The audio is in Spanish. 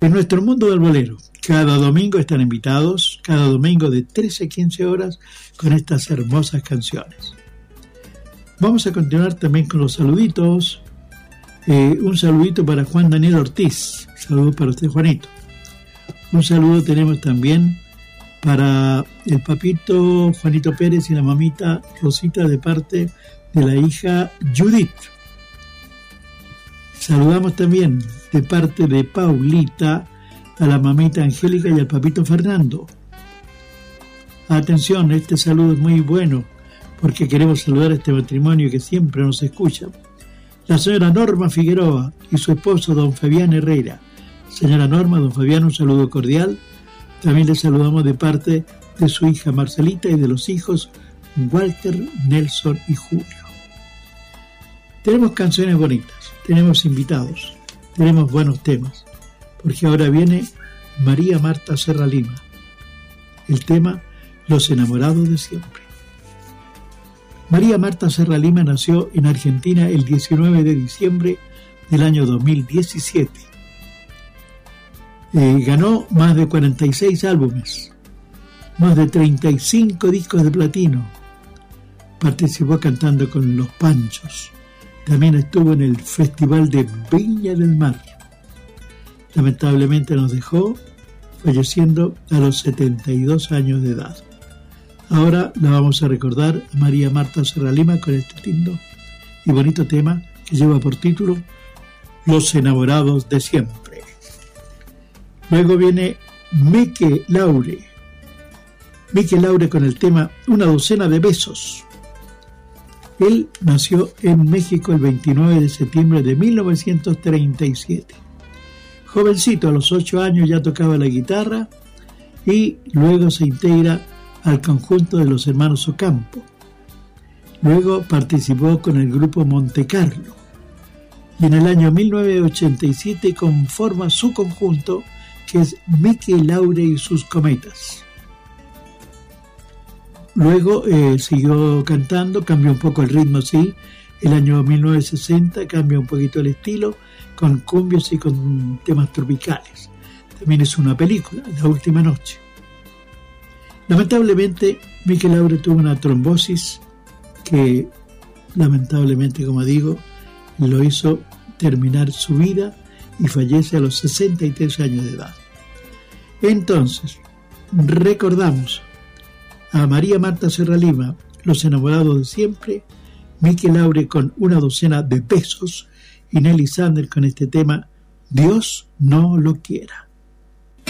En nuestro mundo del bolero, cada domingo están invitados, cada domingo de 13 a 15 horas, con estas hermosas canciones. Vamos a continuar también con los saluditos. Un saludito para Juan Daniel Ortiz. Saludos para usted, Juanito. Un saludo tenemos también para el papito Juanito Pérez y la mamita Rosita de parte de la hija Judith. Saludamos también de parte de Paulita a la mamita Angélica y al papito Fernando. Atención, este saludo es muy bueno porque queremos saludar a este matrimonio que siempre nos escucha. La señora Norma Figueroa y su esposo don Fabián Herrera. Señora Norma, don Fabián, un saludo cordial. También le saludamos de parte de su hija Marcelita y de los hijos Walter, Nelson y Julio. Tenemos canciones bonitas, tenemos invitados, tenemos buenos temas, porque ahora viene María Marta Serra Lima, el tema Los enamorados de siempre. María Marta Serra Lima nació en Argentina el 19 de diciembre del año 2017. Ganó más de 46 álbumes, más de 35 discos de platino. Participó cantando con Los Panchos. También estuvo en el Festival de Viña del Mar. Lamentablemente nos dejó, falleciendo a los 72 años de edad. Ahora la vamos a recordar a María Marta Serra Lima con este lindo y bonito tema que lleva por título Los enamorados de siempre. Luego viene Mique Laure. Mique Laure con el tema Una docena de besos. Él nació en México el 29 de septiembre de 1937. Jovencito, a los 8 años ya tocaba la guitarra y luego se integra al conjunto de los hermanos Ocampo. Luego participó con el grupo Monte Carlo y en el año 1987 conforma su conjunto que es Mique Laure y sus Cometas. Luego siguió cantando, cambió un poco el ritmo, sí. El año 1960 cambia un poquito el estilo con cumbios y con temas tropicales. También es una película, La última noche. Lamentablemente, Mique Laure tuvo una trombosis que, lamentablemente, como digo, lo hizo terminar su vida y fallece a los 63 años de edad. Entonces, recordamos a María Marta Serra Lima, Los enamorados de siempre, Mique Laure con Una docena de besos y Nelly Sander con este tema Dios no lo quiera.